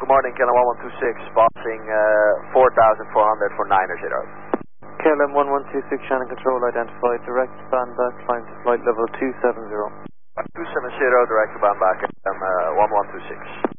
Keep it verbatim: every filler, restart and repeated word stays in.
morning, K L M one one two six, passing uh, four thousand four hundred for nine zero. K L M one one two six, Shannon Control identified, direct band back, climb to flight level two seven zero. two seven zero, direct to band back, K L M uh, one one two six.